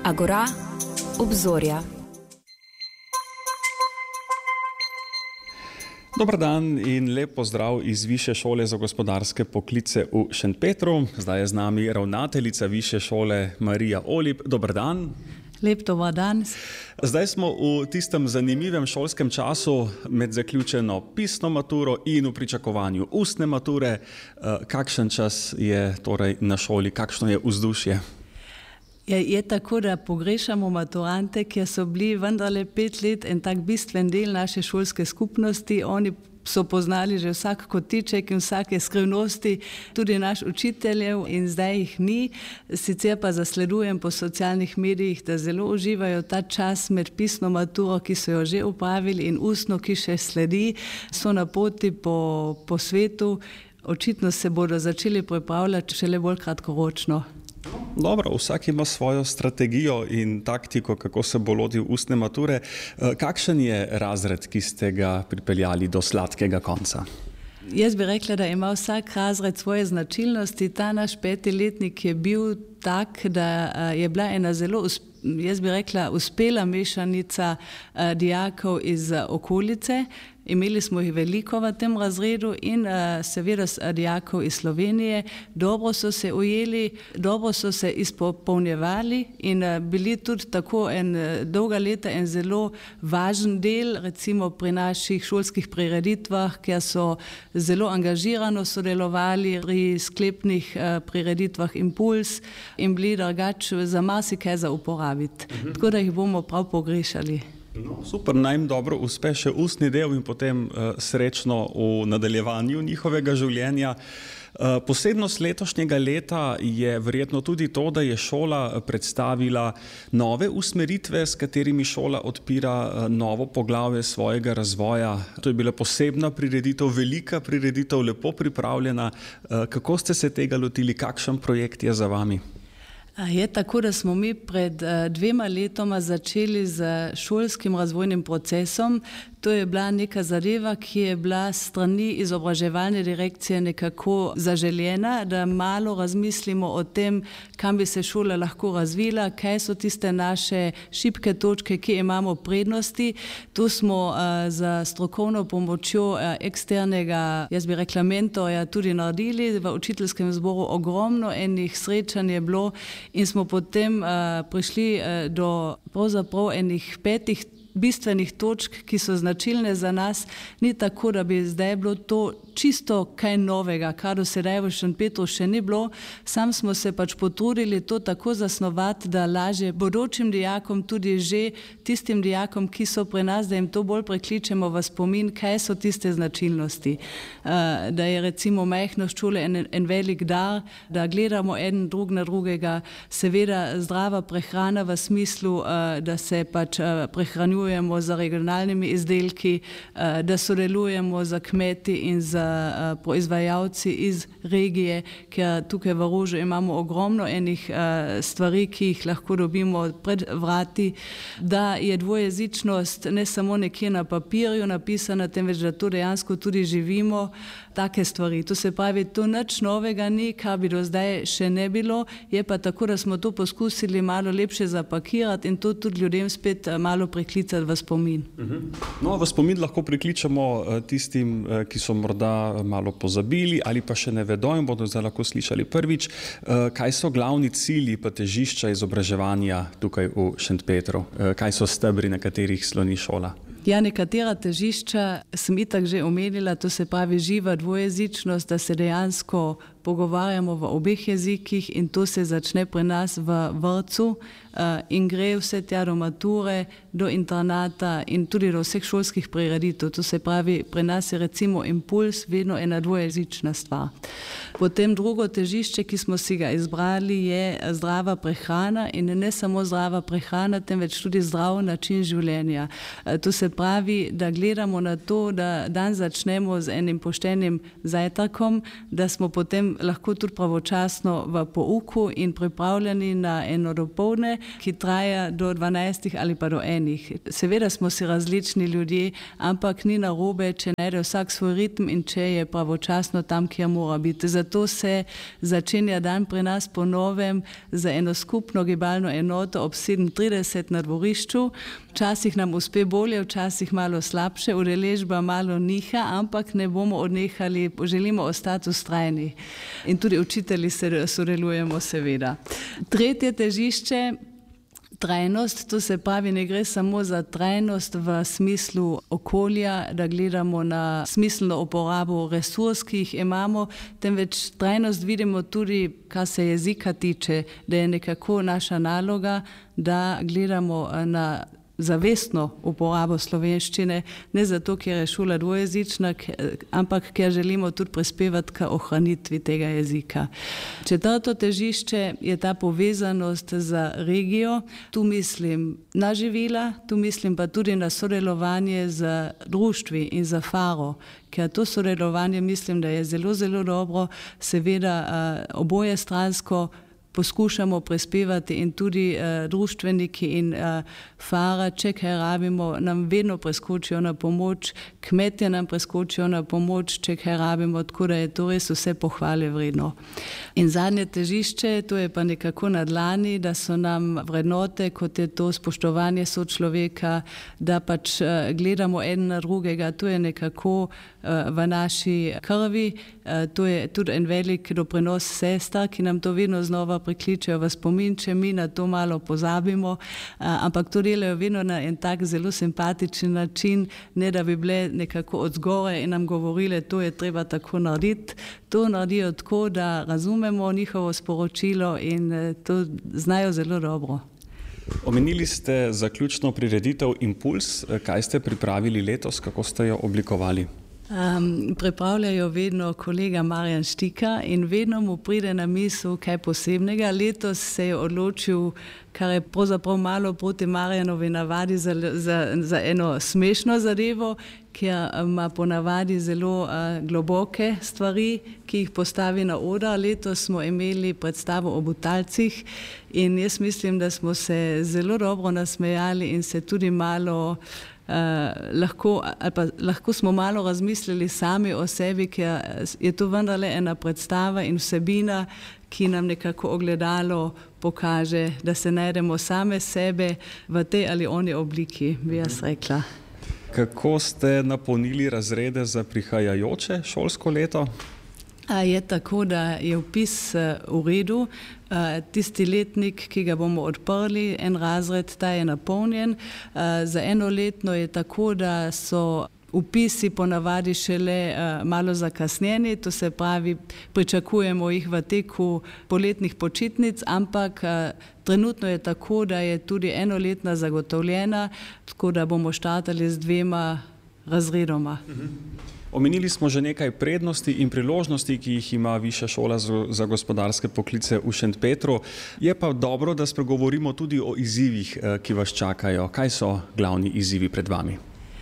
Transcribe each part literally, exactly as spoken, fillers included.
Agora, obzorja. Dobar dan in lep pozdrav iz Višje šole za gospodarske poklice v Šentpetru. Zdaj je z nami ravnateljica Višje šole Marija Olip. Dobar dan. Lep dobar dan. Zdaj smo v tistem zanimivem šolskem času med zaključeno pisno maturo in v pričakovanju ustne mature. Kakšen čas je torej na šoli, kakšno je vzdušje? Je, je tako, da pogrešamo maturante, ki so bili vendarle pet let en tak bistven del naše šolske skupnosti. Oni so poznali že vsak kotiček in vsake skrivnosti, tudi naš učiteljev, in zdaj jih ni. Sicer pa zasledujem po socialnih medijih, da zelo uživajo ta čas med pisno maturo, ki so jo že upravili, in ustno, ki še sledi. So na poti po, po svetu. Očitno se bodo začeli pripravljati šele bolj kratkoročno. Dobro, vsak ima svojo strategijo in taktiko, kako se bo lotil ustne mature. Kakšen je razred, ki ste ga pripeljali do sladkega konca? Jaz bi rekla, da ima vsak razred svoje značilnosti. Ta naš petiletnik je bil tak, da je bila ena zelo, jaz bi rekla, uspela mešanica dijakov iz okolice. Imeli smo jih veliko v tem razredu in uh, seveda dijakov iz Slovenije. Dobro so se ujeli, dobro so se izpopolnjevali in uh, bili tudi tako en, dolga leta en zelo važen del, recimo pri naših šolskih prireditvah, kjer so zelo angažirano sodelovali pri sklepnih uh, prireditvah Impuls in bili drugače za marsikaj za uporabiti. Mhm. Tako da jih bomo prav pogrešali. No, super, naj jim dobro uspe še ustni del in potem uh, srečno v nadaljevanju njihovega življenja. Uh, posebnost letošnjega leta je verjetno tudi to, da je šola predstavila nove usmeritve, s katerimi šola odpira uh, novo poglavje svojega razvoja. To je bila posebna prireditev, velika prireditev, lepo pripravljena. Uh, kako ste se tega lotili, kakšen projekt je za vami? Je tako, da smo mi pred dvema letoma začeli z šolskim razvojnim procesom. To je bila neka zadeva, ki je bila strani izobraževalne direkcije nekako zaželjena, da malo razmislimo o tem, kam bi se šola lahko razvila, kaj so tiste naše šibke točke, ki imamo prednosti. Tu smo uh, za strokovno pomočjo uh, eksternega, jaz bi rekla, mentorja tudi naredili. V učiteljskem zboru ogromno enih srečanj je bilo in smo potem uh, prišli uh, do pravzaprav enih petih bistvenih točk, ki so značilne za nas. Ni tako, da bi zdaj bilo to čisto kaj novega, kar do sedaj v Šentpetru še ni bilo. Sam smo se pač potrudili to tako zasnovati, da lažje bodočim dijakom, tudi že tistim dijakom, ki so pri nas, da jim to bolj prekličemo v spomin, kaj so tiste značilnosti. Da je recimo majhnost šole en, en velik dar, da gledamo en drug na drugega, seveda zdrava prehrana v smislu, da se pač prehranjujemo z regionalnimi izdelki, da sodelujemo z kmeti in z proizvajalci iz regije, ker tukaj v Rožu imamo ogromno enih stvari, ki jih lahko dobimo pred vrati, da je dvojezičnost ne samo nekje na papirju napisana, temveč da to dejansko tudi živimo, take stvari. To se pravi, to nič novega ni, kar bi do zdaj še ne bilo, je pa tako, da smo to poskusili malo lepše zapakirati in to tudi ljudem spet malo priklicati v spomin. No, v spomin lahko prikličamo tistim, ki so morda malo pozabili ali pa še ne vedo in bodo zdaj lahko slišali prvič. Kaj so glavni cilji pa težišča izobraževanja tukaj v Šentpetru? Kaj so stebri, na katerih sloni šola? Ja, nekatera težišča sem itak že omenila, to se pravi živa dvojezičnost, da se dejansko pogovarjamo v obeh jezikih in to se začne pri nas v vrtcu in gre vse tja do mature, do internata in tudi do vseh šolskih prireditev. To se pravi, pri nas je recimo Impuls vedno ena dvojezična stvar. Potem drugo težišče, ki smo si ga izbrali, je zdrava prehrana in ne samo zdrava prehrana, temveč tudi zdrav način življenja. To se pravi, da gledamo na to, da dan začnemo z enim poštenim zajtrkom, da smo potem potem lahko tudi pravočasno v pouku in pripravljeni na eno dopoldne, ki traja do dvanajstih ali pa do enih. Seveda smo si različni ljudje, ampak ni narobe, če najde vsak svoj ritem in če je pravočasno tam, kjer mora biti. Zato se začenja dan pri nas po novem za eno skupno gibalno enoto ob sedem trideset na dvorišču. Včasih nam uspe bolje, včasih malo slabše, udeležba malo niha, ampak ne bomo odnehali, želimo ostati ustrajni. In tudi učitelji se sodelujemo seveda. Tretje težišče, trajnost, to se pravi, ne gre samo za trajnost v smislu okolja, da gledamo na smiselno uporabo resurs, ki jih imamo, temveč trajnost vidimo tudi, kar se jezika tiče, da je nekako naša naloga, da gledamo na zavestno uporabo slovenščine, ne zato, ker je šola dvojezična, ampak ker želimo tudi prispevati k ohranitvi tega jezika. Četrto težišče je ta povezanost z regijo. Tu mislim na živila, tu mislim pa tudi na sodelovanje z društvi in z Faro, ker to sodelovanje mislim, da je zelo, zelo dobro, seveda oboje stransko poskušamo prispevati in tudi uh, društveniki in uh, Fara, če kaj rabimo, nam vedno preskočijo na pomoč, kmetje nam preskočijo na pomoč, če kaj rabimo, tako da je to res vse pohvale vredno. In zadnje težišče, to je pa nekako na dlani, da so nam vrednote, kot je to spoštovanje sočloveka, da pač uh, gledamo en na drugega, to je nekako uh, v naši krvi, uh, to je tudi en velik doprinos sestra, ki nam to vedno znova prikličejo v spomin, če mi na to malo pozabimo, ampak to delajo vedno na en tak zelo simpatičen način, ne da bi bile nekako od zgore in nam govorile, to je treba tako narediti. To naredijo tako, da razumemo njihovo sporočilo in to znajo zelo dobro. Omenili ste zaključno prireditev Impuls. Kaj ste pripravili letos, kako ste jo oblikovali? Um, pripravljajo vedno kolega Marjan Štika in vedno mu pride na misel kaj posebnega. Letos se je odločil, kar je pravzaprav malo proti Marjanovi navadi, za, za, za eno smešno zadevo, ker ima ponavadi zelo uh, globoke stvari, ki jih postavi na oder. Letos smo imeli predstavo o Butalcih in jaz mislim, da smo se zelo dobro nasmejali in se tudi malo Uh, lahko, ali pa, lahko smo malo razmislili sami o sebi, ker je to vendarle ena predstava in vsebina, ki nam nekako ogledalo pokaže, da se najdemo same sebe v tej ali oni obliki, bi jaz rekla. Kako ste napolnili razrede za prihajajoče šolsko leto? Je tako, da je vpis v redu. Tisti letnik, ki ga bomo odprli, en razred, ta je napolnjen. Za enoletno je tako, da so vpisi ponavadi šele malo zakasnjeni, to se pravi, pričakujemo jih v teku poletnih počitnic, ampak trenutno je tako, da je tudi enoletna zagotovljena, tako da bomo štartali z dvema razredoma. Omenili smo že nekaj prednosti in priložnosti, ki jih ima Višja šola za gospodarske poklice v Šentpetru. Je pa dobro, da spregovorimo tudi o izzivih, ki vas čakajo. Kaj so glavni izzivi pred vami?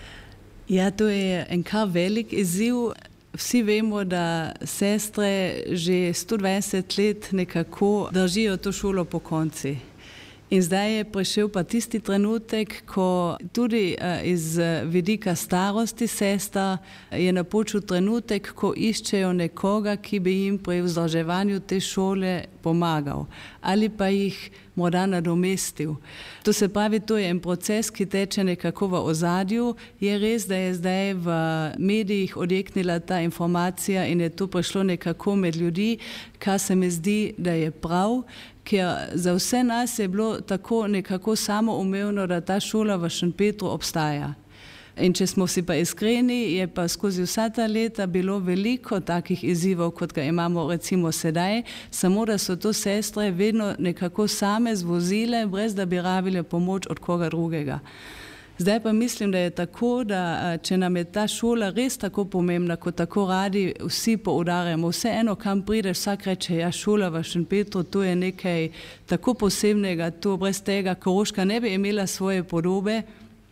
Ja, to je en kar velik izziv. Vsi vemo, da sestre že sto dvajset let nekako držijo to šolo po konci. In zdaj je prišel pa tisti trenutek, ko tudi iz vidika starosti sestra je napočil trenutek, ko iščejo nekoga, ki bi jim pri vzdrževanju te šole pomagal ali pa jih morda nadomestil. To se pravi, to je en proces, ki teče nekako v ozadju. Je res, da je zdaj v medijih odjeknila ta informacija in je to prišlo nekako med ljudi, kar se mi zdi, da je prav, ker za vse nas je bilo tako nekako samoumevno, da ta šola v Šentpetru obstaja. In če smo si pa iskreni, je pa skozi vsa ta leta bilo veliko takih izzivov, kot ga imamo recimo sedaj, samo da so to sestre vedno nekako same zvozile, brez da bi rabile pomoč od koga drugega. Zdaj pa mislim, da je tako, da če nam je ta šola res tako pomembna, kot tako radi vsi poudarjamo, vseeno kam prideš, vsak reče, ja, šola v Šentpetru, to je nekaj tako posebnega, to brez tega Koroška ne bi imela svoje podobe.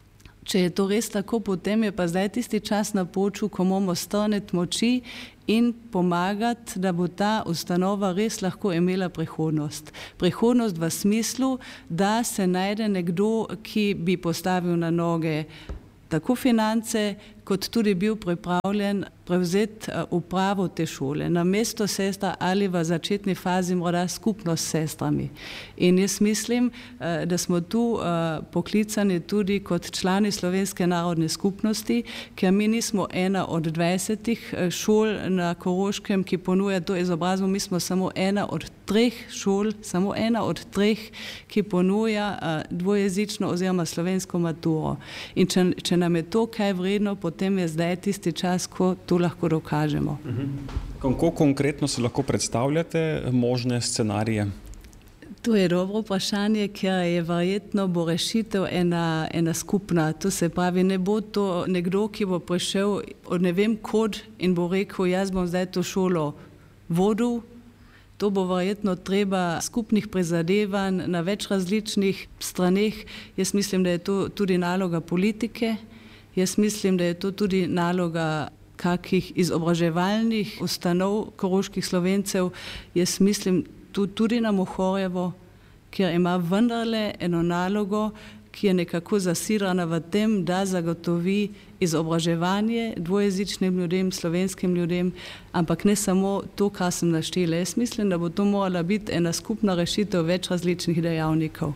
Če je to res tako, potem je pa zdaj tisti čas na poču, ko moramo strniti moči in pomagati, da bo ta ustanova res lahko imela prihodnost. Prihodnost v smislu, da se najde nekdo, ki bi postavil na noge tako finance, kot tudi bil pripravljen prevzeti upravo te šole. Na mesto sestra ali v začetni fazi morda skupno s sestrami. In jaz mislim, da smo tu poklicani tudi kot člani Slovenske narodne skupnosti, ker mi nismo ena od dvajsetih šol na Koroškem, ki ponuja to izobrazbo, mi smo samo ena od treh šol, samo ena od treh, ki ponuja dvojezično oziroma slovensko maturo. In če, če nam je to kaj vredno, potem je zdaj tisti čas, ko to lahko dokažemo. Kako konkretno si lahko predstavljate možne scenarije? To je dobro vprašanje, ker je verjetno bo rešitev ena, ena skupna. To se pravi, ne bo to nekdo, ki bo prišel od ne vem kod in bo rekel, jaz bom zdaj to šolo vodil. To bo verjetno treba skupnih prizadevanj na več različnih straneh. Jaz mislim, da je to tudi naloga politike. Jaz mislim, da je to tudi naloga kakih izobraževalnih ustanov koroških Slovencev. Jaz mislim tu, tudi na Mohorjevo, kjer ima vendarle eno nalogo, ki je nekako zasirana v tem, da zagotovi izobraževanje dvojezičnim ljudem, slovenskim ljudem, ampak ne samo to, kar sem naštela. Jaz mislim, da bo to morala biti ena skupna rešitev več različnih dejavnikov.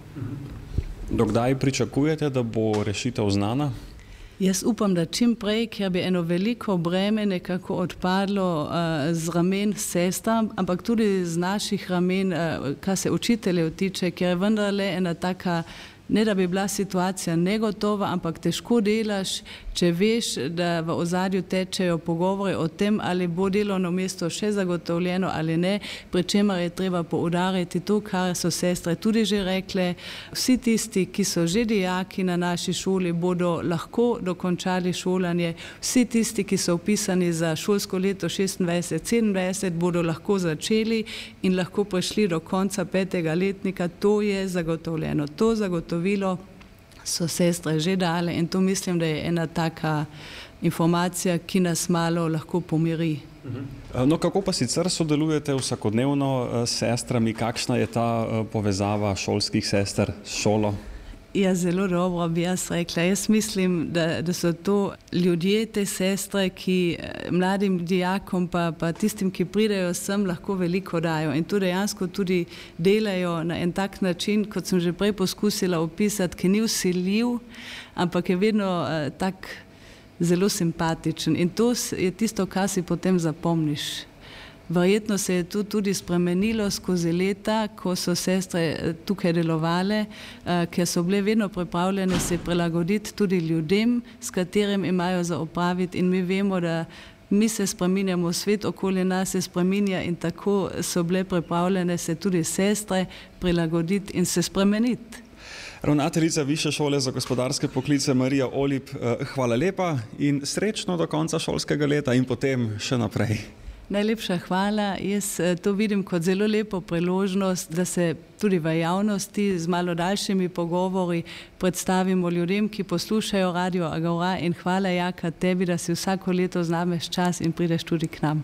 Do kdaj pričakujete, da bo rešitev znana? Jaz upam, da čim prej, ker bi eno veliko breme nekako odpadlo uh, z ramen sestra, ampak tudi z naših ramen, uh, kar se učiteljev tiče, ker je vendarle ena taka, ne da bi bila situacija negotova, ampak težko delaš, če veš, da v ozadju tečejo pogovori o tem, ali bo delovno mesto še zagotovljeno ali ne, pri čemer je treba poudariti to, kar so sestre tudi že rekle. Vsi tisti, ki so že dijaki na naši šoli, bodo lahko dokončali šolanje. Vsi tisti, ki so vpisani za šolsko leto šestindvajset sedemindvajset, bodo lahko začeli in lahko prišli do konca petega letnika. To je zagotovljeno. To zagotovilo so sestre že dale in to mislim, da je ena taka informacija, ki nas malo lahko pomiri. No, kako pa sicer sodelujete vsakodnevno s sestrami? Kakšna je ta povezava šolskih sester s šolo? Ja, zelo dobro bi jaz rekla. Jaz mislim, da, da so to ljudje, te sestre, ki mladim dijakom pa, pa tistim, ki pridejo sem, lahko veliko dajo. In to dejansko tudi delajo na en tak način, kot sem že prej poskusila opisati, ki ni vsiljiv, ampak je vedno uh, tak zelo simpatičen. In to je tisto, kar si potem zapomniš. Verjetno se je to tudi spremenilo skozi leta, ko so sestre tukaj delovale, ker so bile vedno pripravljene se prilagoditi tudi ljudem, s katerim imajo za opraviti, in mi vemo, da mi se spreminjamo, svet okoli nas se spreminja in tako so bile pripravljene se tudi sestre prilagoditi in se spremeniti. Ravnateljica Višje šole za gospodarske poklice Marija Olip, hvala lepa in srečno do konca šolskega leta in potem še naprej. Najlepša hvala. Jaz to vidim kot zelo lepo priložnost, da se tudi v javnosti z malo daljšimi pogovori predstavimo ljudem, ki poslušajo Radio Agora, in hvala, Jaka, tebi, da si vsako leto znameš čas in prideš tudi k nam.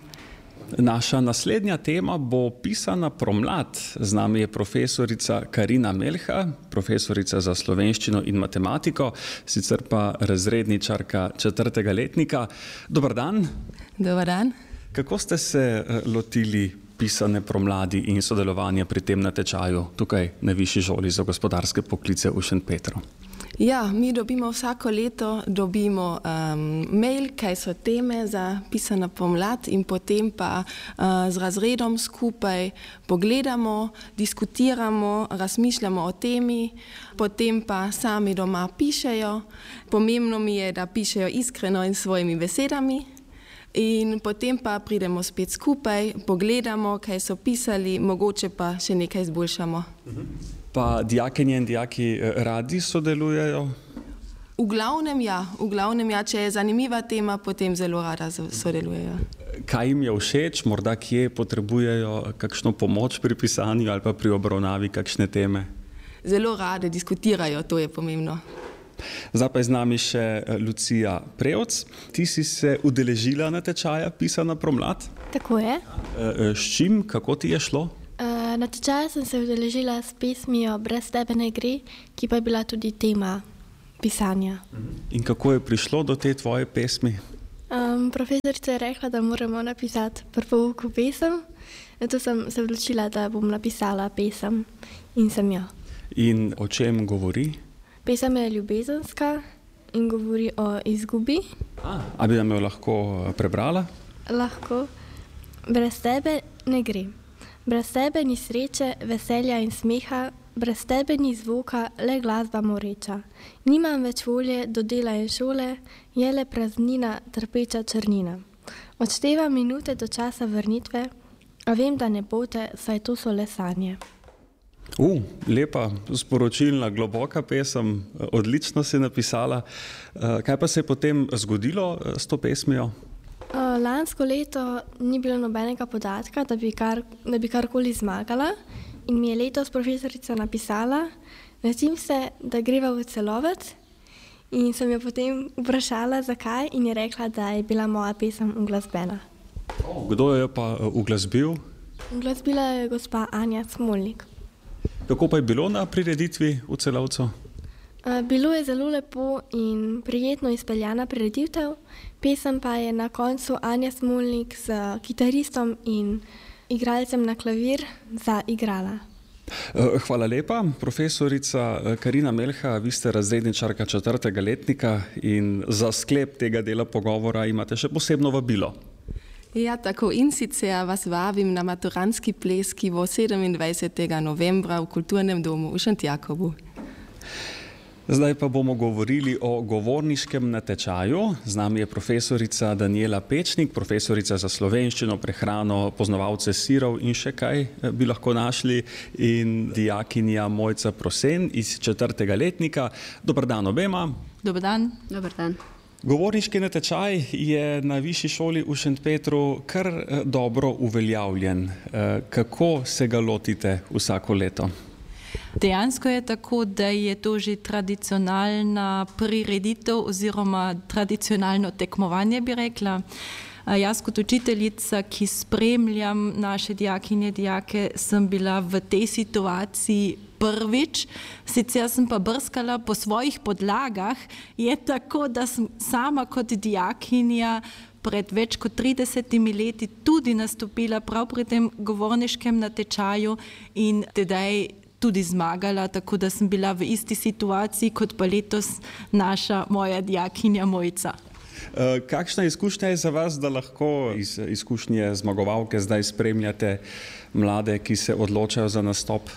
Naša naslednja tema bo pisana promlad. Z nami je profesorica Karina Melha, profesorica za slovenščino in matematiko, sicer pa razredničarka četrtega letnika. Dobar dan. Dobar dan. Kako ste se lotili pisane promladi in sodelovanja pri tem natečaju tukaj na Višji šoli za gospodarske poklice v Šentpetru? Ja, mi dobimo vsako leto dobimo um, mail, kaj so teme za pisana pomlad, in potem pa uh, z razredom skupaj pogledamo, diskutiramo, razmišljamo o temi, potem pa sami doma pišejo. Pomembno mi je, da pišejo iskreno in svojimi besedami. In potem pa pridemo spet skupaj, pogledamo, kaj so pisali, mogoče pa še nekaj izboljšamo. Pa dijakinje in dijaki radi sodelujejo? V glavnem ja, v glavnem ja, če je zanimiva tema, potem zelo rada sodelujejo. Kaj jim je všeč, morda kje potrebujejo kakšno pomoč pri pisanju ali pa pri obravnavi kakšne teme? Zelo rade diskutirajo, to je pomembno. Zdaj pa je z nami še Lucija Prevc. Ti si se udeležila natečaja Pisana pomlad. Tako je. S čim, kako ti je šlo? Uh, natečaja sem se udeležila s pesmijo Brez tebe ne gre, ki pa je bila tudi tema pisanja. In kako je prišlo do te tvoje pesmi? Um, profesorica je rekla, da moramo napisati pri pouku pesem. Zato sem se odločila, da bom napisala pesem in sem jo. In o čem govori? Pesem je ljubezenska in govori o izgubi. A, a bi nam jo lahko prebrala? Lahko. Brez tebe ne gre. Brez tebe ni sreče, veselja in smeha, brez tebe ni zvoka, le glasba moreča. Nimam več volje do dela in šole, je le praznina, trpeča črnina. Odštevam minute do časa vrnitve, a vem, da ne bote, saj to so le sanje. Uh, lepa, sporočilna, globoka pesem, odlično si napisala. Kaj pa se je potem zgodilo s to pesmijo? Lansko leto ni bilo nobenega podatka, da bi, kar, da bi karkoli zmagala in mi je letos profesorica napisala, načim se, da greva v Celovec in sem jo potem vprašala, zakaj in je rekla, da je bila moja pesem uglasbena. Kdo jo je pa uglasbil? Uglasbila je gospa Anja Smolnik. Kako pa je bilo na prireditvi v Celovcu? Bilo je zelo lepo in prijetno izpeljana prireditev, pesem pa je na koncu Anja Smolnik s kitaristom in igralcem na klavir zaigrala. Hvala lepa. Profesorica Karina Melha, vi ste razredničarka četrtega letnika in za sklep tega dela pogovora imate še posebno vabilo. Ja, tako in sicer vas vabim na maturantski ples, ki bo sedemindvajsetega novembra v Kulturnem domu v Šentjakobu. Zdaj pa bomo govorili o govorniškem natečaju. Z nami je profesorica Danijela Pečnik, profesorica za slovenščino, prehrano, poznavalce sirov in še kaj bi lahko našli, in dijakinja Mojca Prosen iz četrtega letnika. Dobar dan obema. Dobar dan. Dobar dan. Govorniški natečaj je na Višji šoli v Šentpetru kar dobro uveljavljen. Kako se ga lotite vsako leto? Dejansko je tako, da je to že tradicionalna prireditev oziroma tradicionalno tekmovanje, bi rekla. Jaz kot učiteljica, ki spremljam naše dijakinje, dijake, sem bila v tej situaciji prvič, sicer sem pa brskala po svojih podlagah, je tako, da sem sama kot dijakinja pred več kot tridesetimi leti tudi nastopila prav pri tem govorniškem natečaju in tedaj tudi zmagala, tako da sem bila v isti situaciji kot pa letos naša moja dijakinja Mojca. Kakšna izkušnja je za vas, da lahko iz izkušnje zmagovalke zdaj spremljate mlade, ki se odločajo za nastop?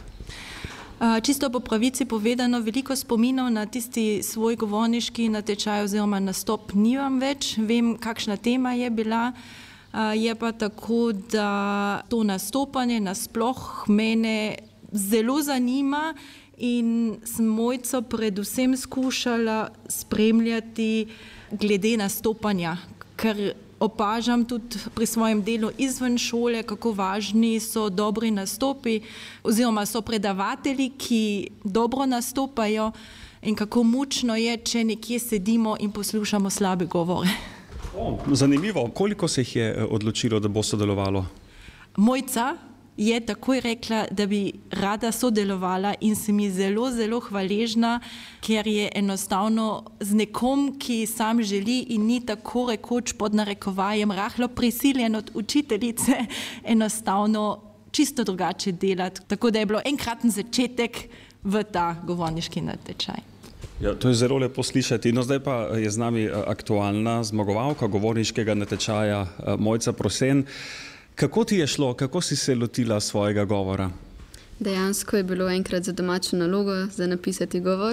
Čisto po pravici povedano, veliko spominov na tisti svoj govorniški natečaj oziroma nastop nimam več. Vem, kakšna tema je bila. Je pa tako, da to nastopanje nasploh mene zelo zanima in sem Mojco predvsem skušala spremljati glede nastopanja, ker opažam tudi pri svojem delu izven šole, kako važni so dobri nastopi oziroma so predavatelji, ki dobro nastopajo in kako mučno je, če nekje sedimo in poslušamo slabe govore. O, zanimivo. Koliko se jih je odločilo, da bo sodelovalo? Mojca je takoj rekla, da bi rada sodelovala in se mi zelo, zelo hvaležna, ker je enostavno z nekom, ki sam želi in ni tako rekoč pod narekovajem rahlo prisiljen od učiteljice, enostavno čisto drugače delati. Tako da je bilo enkraten začetek v ta govorniški natečaj. Ja, to je zelo lepo slišati. No, zdaj pa je z nami aktualna zmagovalka govorniškega natečaja Mojca Prosen. Kako ti je šlo? Kako si se lotila svojega govora? Dejansko je bilo enkrat za domačo nalogo za napisati govor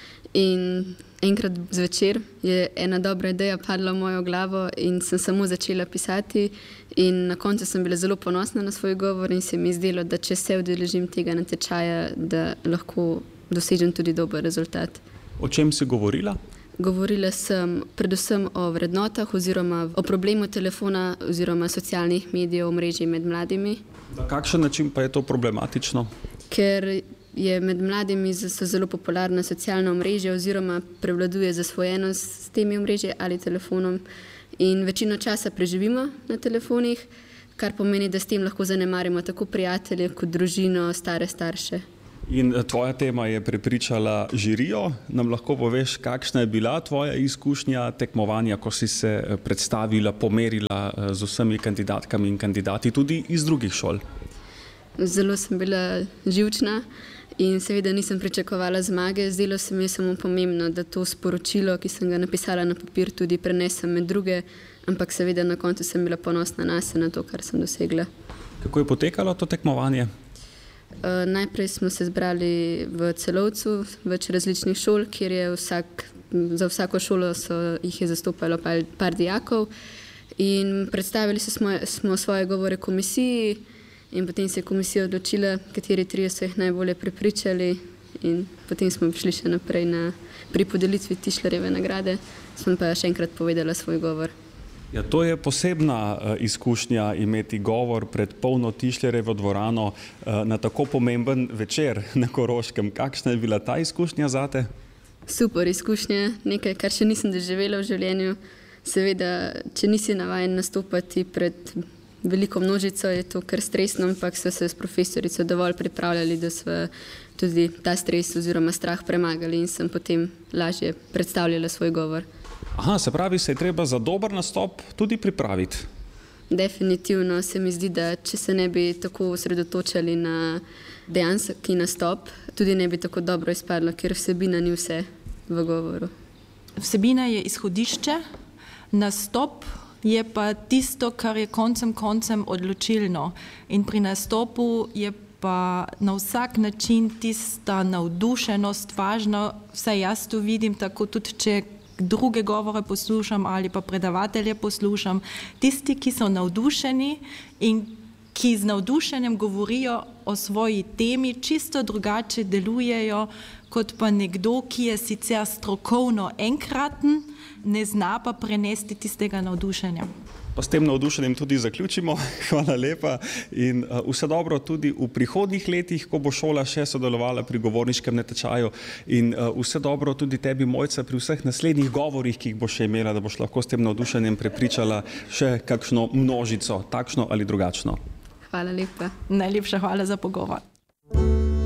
in enkrat zvečer je ena dobra ideja padla v mojo glavo in sem samo začela pisati in na koncu sem bila zelo ponosna na svoj govor in se mi je zdelo, da če se udeležim tega natečaja, da lahko dosežem tudi dober rezultat. O čem si govorila? Govorila sem predvsem o vrednotah oziroma o problemu telefona oziroma socialnih medijev, omrežij med mladimi. Na kakšen način pa je to problematično? Ker je med mladimi so zelo popularna socialna omrežja oziroma prevladuje zasvojenost s temi omrežji ali telefonom in večino časa preživimo na telefonih, kar pomeni, da s tem lahko zanemarimo tako prijatelje kot družino, stare starše. In tvoja tema je prepričala žirijo. Nam lahko poveš, kakšna je bila tvoja izkušnja tekmovanja, ko si se predstavila, pomerila z vsemi kandidatkami in kandidati tudi iz drugih šol? Zelo sem bila živčna in seveda nisem pričakovala zmage. Zdelo se mi je samo pomembno, da to sporočilo, ki sem ga napisala na papir, tudi prenesem med druge, ampak seveda na koncu sem bila ponosna nase na to, kar sem dosegla. Kako je potekalo to tekmovanje? Uh, najprej smo se zbrali v Celovcu, več različnih šol, kjer je vsak, za vsako šolo so, jih je zastopalo par, par dijakov in predstavili smo, smo svoje govore komisiji in potem se je komisija odločila, kateri trije so jih najbolje prepričali in potem smo šli še naprej na, pri podelitvi Tišlerjeve nagrade, smo pa še enkrat povedala svoj govor. Ja, to je posebna uh, izkušnja imeti govor pred polno Tišlerjevo dvorano uh, na tako pomemben večer na Koroškem. Kakšna je bila ta izkušnja zate? Super izkušnja, nekaj, kar še nisem doživela v življenju. Seveda, če nisi navajen nastopati pred veliko množico, je to kar stresno, ampak so se s profesorico dovolj pripravljali, da smo tudi ta stres oziroma strah premagali in sem potem lažje predstavljala svoj govor. Aha, se pravi, se je treba za dober nastop tudi pripraviti. Definitivno se mi zdi, da če se ne bi tako osredotočali na dejanski nastop, tudi ne bi tako dobro izpadlo, ker vsebina ni vse v govoru. Vsebina je izhodišče, nastop je pa tisto, kar je koncem koncem odločilno. In pri nastopu je pa na vsak način tista navdušenost važna, vsaj jaz to vidim, tako tudi če druge govore poslušam ali pa predavatelje poslušam, tisti, ki so navdušeni in ki z navdušenjem govorijo o svoji temi, čisto drugače delujejo, kot pa nekdo, ki je sicer strokovno enkraten, ne zna pa prenesti tistega navdušenja. Pa s tem navdušenjem tudi zaključimo. Hvala lepa in uh, vse dobro tudi v prihodnjih letih, ko bo šola še sodelovala pri govorniškem natečaju in uh, vse dobro tudi tebi, Mojca, pri vseh naslednjih govorih, ki jih boš še imela, da boš lahko s tem navdušenjem prepričala še kakšno množico, takšno ali drugačno. Hvala lepa. Najlepša hvala za pogovor.